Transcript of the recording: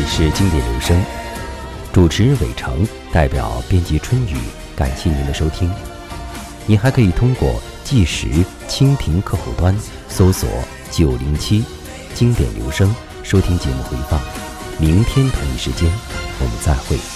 里是经典留声，主持人伟成，代表编辑春雨，感谢您的收听。您还可以通过计时蜻蜓客户端搜索907经典留声收听节目回放。明天同一时间我们再会。